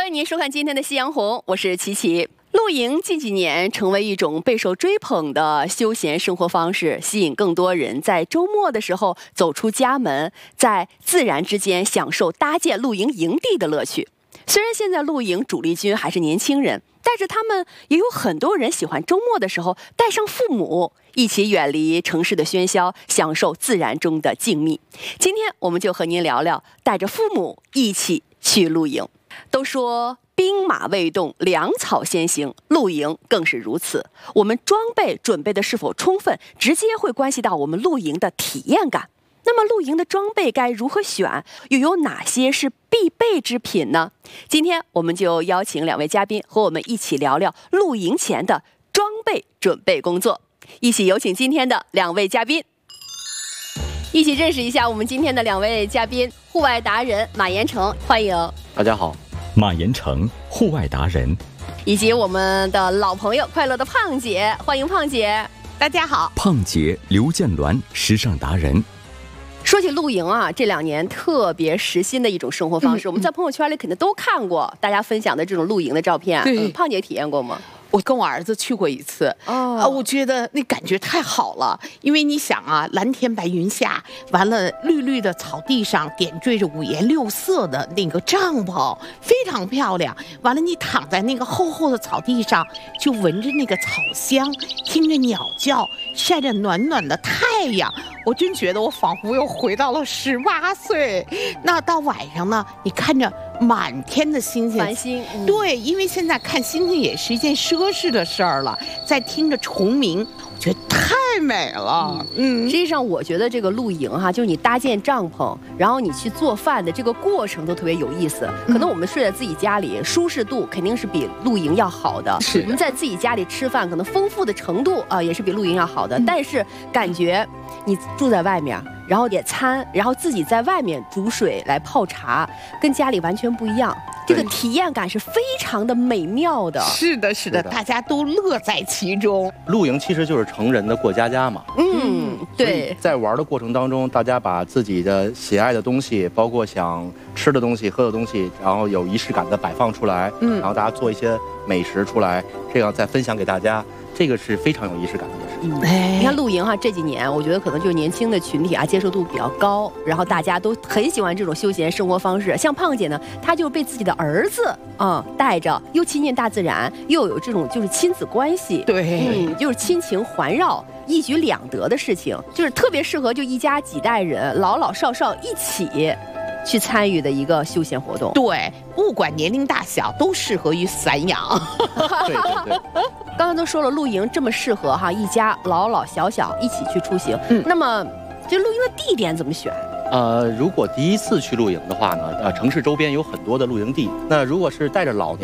欢迎您收看今天的夕阳红，我是琪琪。露营近几年成为一种备受追捧的休闲生活方式，吸引更多人在周末的时候走出家门，在自然之间享受搭建露营营地的乐趣。虽然现在露营主力军还是年轻人，但是他们也有很多人喜欢周末的时候带上父母，一起远离城市的喧嚣，享受自然中的静谧。今天我们就和您聊聊带着父母一起去露营。都说兵马未动，粮草先行，露营更是如此。我们装备准备的是否充分，直接会关系到我们露营的体验感。那么露营的装备该如何选？又有哪些是必备之品呢？今天我们就邀请两位嘉宾和我们一起聊聊露营前的装备准备工作。一起有请今天的两位嘉宾，一起认识一下我们今天的两位嘉宾，户外达人马延成，欢迎。 大家好。 马延成，户外达人， 以及我们的老朋友快乐的胖姐，欢迎胖姐。 大家好。 胖姐刘建鸾，时尚达人。 说起露营啊，这2年特别时新的一种生活方式，我们在朋友圈里肯定都看过大家分享的这种露营的照片。胖姐体验过吗？ 我跟我儿子去过一次，我觉得那感觉太好了，因为你想啊，蓝天白云下，完了绿绿的草地上点缀着5颜6色的那个帐篷，非常漂亮。完了，你躺在那个厚厚的草地上，就闻着那个草香，听着鸟叫，晒着暖暖的太阳，我真觉得我仿佛又回到了18岁。那到晚上呢，你看着满天的星星， 繁星， 对，因为现在看星星也是一件奢侈的事儿了，在听着虫鸣，我觉得太美了。 实际上我觉得这个露营哈，就是你搭建帐篷，然后你去做饭的这个过程都特别有意思。可能我们睡在自己家里，舒适度肯定是比露营要好的。 是我们在自己家里吃饭，可能丰富的程度也是比露营要好的。但是感觉你住在外面，然后点餐，然后自己在外面煮水来泡茶，跟家里完全不一样。这个体验感是非常的美妙的。 是的，是的，大家都乐在其中。 露营其实就是成人的过家家嘛。 对。 在玩的过程当中，大家把自己的喜爱的东西，包括想吃的东西、喝的东西，然后有仪式感的摆放出来，然后大家做一些美食出来，这样再分享给大家。这个是非常有仪式感的事情。 你看露营哈，这几年我觉得可能就是年轻的群体啊，接受度比较高，然后大家都很喜欢这种休闲生活方式。像胖姐呢，她就被自己的儿子带着，又亲近大自然，又有这种就是亲子关系， 对， 就是亲情环绕，一举两得的事情，就是特别适合就一家几代人，老老少少一起去参与的一个休闲活动。 对，不管年龄大小，都适合于散养。 对。 刚刚都说了，露营这么适合哈，一家老老小小一起去出行。那么这露营的地点怎么选？ 如果第一次去露营的话呢，城市周边有很多的露营地。那如果是带着老年